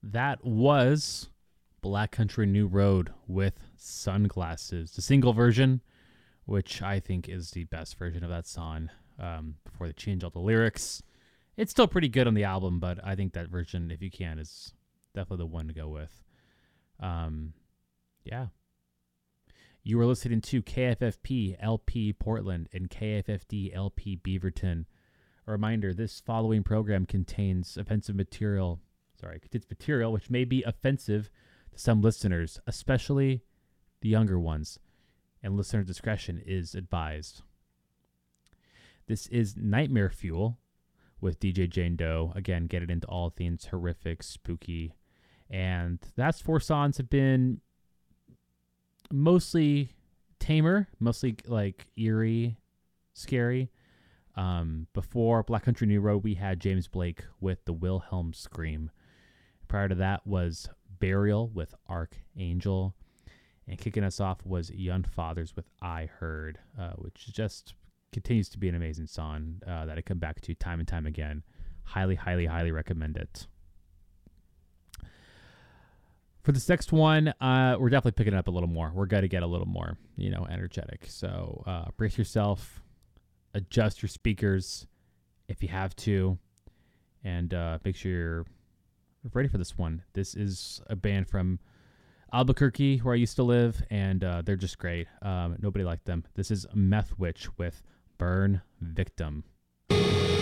That was Black Country New Road with Sunglasses, the single version, which I think is the best version of that song. Before they change all the lyrics, it's still pretty good on the album, but I think that version, if you can, is definitely the one to go with. Yeah. You were listening to KFFP LP Portland and KFFD LP Beaverton. A reminder, this following program contains material which may be offensive to some listeners, especially the younger ones, and listener discretion is advised. This is Nightmare Fuel with DJ Jane Doe. Again, getting into all things horrific, spooky. And the last four songs have been mostly tamer, mostly like eerie, scary. Before Black Country New Road, we had James Blake with the Wilhelm Scream. Prior to that was Burial with Archangel. And kicking us off was Young Fathers with I Heard, which just continues to be an amazing song that I come back to time and time again. Highly, highly, highly recommend it. For this next one, we're definitely picking it up a little more. We're going to get a little more, energetic. So brace yourself, adjust your speakers if you have to, and make sure you're ready for this one. This is a band from Albuquerque, where I used to live, and they're just great. Nobody liked them. This is Meth Witch with Burn Victim.